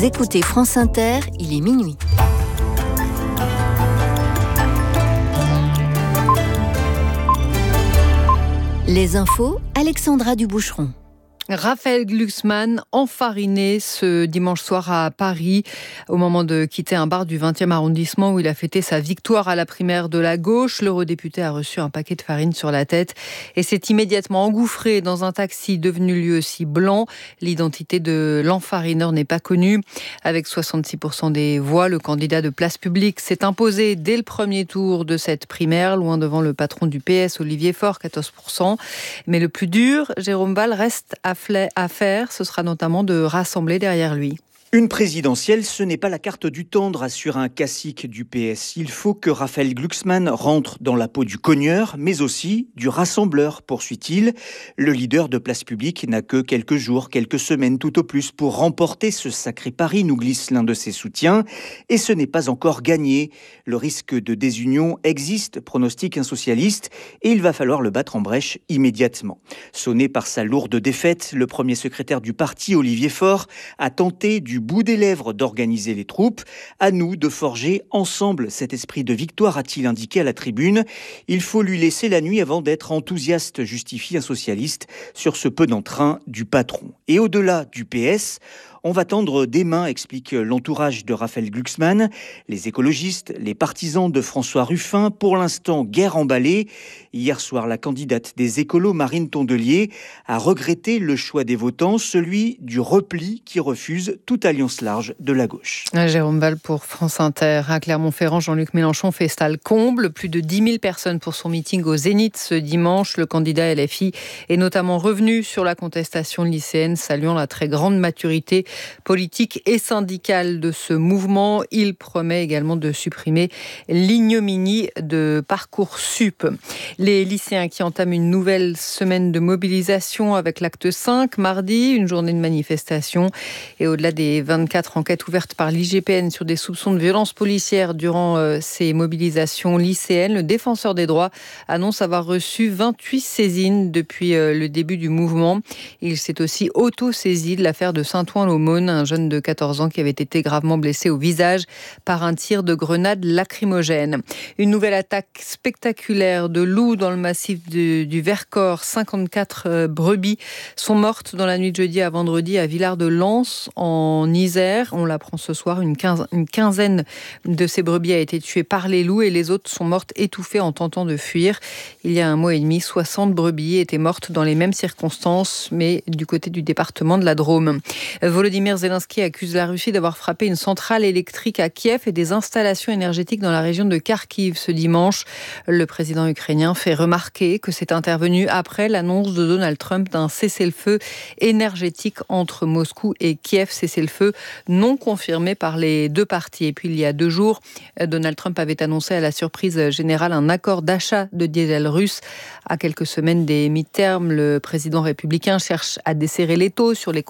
Vous écoutez France Inter, il est minuit. Les infos, Alexandra Duboucheron. Raphaël Glucksmann enfariné ce dimanche soir à Paris au moment de quitter un bar du 20e arrondissement où il a fêté sa victoire à la primaire de la gauche. L'eurodéputé a reçu un paquet de farine sur la tête et s'est immédiatement engouffré dans un taxi devenu lui aussi blanc. L'identité de l'enfarineur n'est pas connue. Avec 66% des voix, le candidat de Place Publique s'est imposé dès le premier tour de cette primaire, loin devant le patron du PS, Olivier Faure, 14%. Mais le plus dur, Jérôme Valls, reste à faire, ce sera notamment de rassembler derrière lui. Une présidentielle, ce n'est pas la carte du tendre, assure un cacique du PS. Il faut que Raphaël Glucksmann rentre dans la peau du cogneur, mais aussi du rassembleur, poursuit-il. Le leader de Place Publique n'a que quelques jours, quelques semaines tout au plus pour remporter ce sacré pari, nous glisse l'un de ses soutiens. Et ce n'est pas encore gagné. Le risque de désunion existe, pronostique un socialiste, et il va falloir le battre en brèche immédiatement. Sonné par sa lourde défaite, le premier secrétaire du parti, Olivier Faure, a tenté du bout des lèvres d'organiser les troupes. À nous de forger ensemble cet esprit de victoire, a-t-il indiqué à la tribune. Il faut lui laisser la nuit avant d'être enthousiaste, justifie un socialiste, sur ce peu d'entrain du patron. Et au-delà du PS, on va tendre des mains, explique l'entourage de Raphaël Glucksmann. Les écologistes, les partisans de François Ruffin, pour l'instant guère emballés. Hier soir, la candidate des écolos, Marine Tondelier, a regretté le choix des votants, celui du repli qui refuse toute alliance large de la gauche. Jérôme Valls pour France Inter. À Clermont-Ferrand, Jean-Luc Mélenchon fait salle comble. Plus de 10 000 personnes pour son meeting au Zénith ce dimanche. Le candidat LFI est notamment revenu sur la contestation lycéenne, saluant la très grande maturité politique et syndicale de ce mouvement. Il promet également de supprimer l'ignominie de Parcoursup. Les lycéens qui entament une nouvelle semaine de mobilisation avec l'acte 5, mardi, une journée de manifestation. Et au-delà des 24 enquêtes ouvertes par l'IGPN sur des soupçons de violences policières durant ces mobilisations lycéennes, le défenseur des droits annonce avoir reçu 28 saisines depuis le début du mouvement. Il s'est aussi auto-saisi de l'affaire de Saint-Ouen-l'Aumône, un jeune de 14 ans qui avait été gravement blessé au visage par un tir de grenade lacrymogène. Une nouvelle attaque spectaculaire de loups dans le massif du Vercors. 54 brebis sont mortes dans la nuit de jeudi à vendredi à Villard-de-Lans, en Isère. On l'apprend ce soir, une quinzaine de ces brebis a été tuée par les loups et les autres sont mortes étouffées en tentant de fuir. Il y a un mois et demi, 60 brebis étaient mortes dans les mêmes circonstances, mais du côté du département de la Drôme. Volodymyr Zelensky accuse la Russie d'avoir frappé une centrale électrique à Kiev et des installations énergétiques dans la région de Kharkiv ce dimanche. Le président ukrainien fait remarquer que c'est intervenu après l'annonce de Donald Trump d'un cessez-le-feu énergétique entre Moscou et Kiev, cessez-le-feu non confirmé par les deux parties. Et puis il y a 2 jours, Donald Trump avait annoncé à la surprise générale un accord d'achat de diesel russe. À quelques semaines des mi-termes, le président républicain cherche à desserrer l'étau sur les